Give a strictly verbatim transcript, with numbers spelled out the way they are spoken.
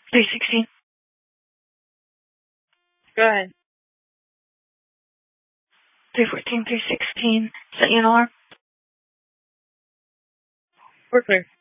three sixteen. Go ahead. three fourteen, three sixteen. Set you an alarm. We're clear.